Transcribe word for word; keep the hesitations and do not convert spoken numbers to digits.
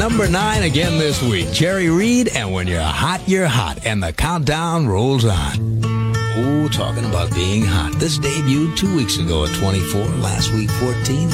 number nine again this week. Jerry Reed, and When You're Hot, You're Hot. And the countdown rolls on. Oh, talking about being hot. This debuted two weeks ago at twenty-four, last week fourteen.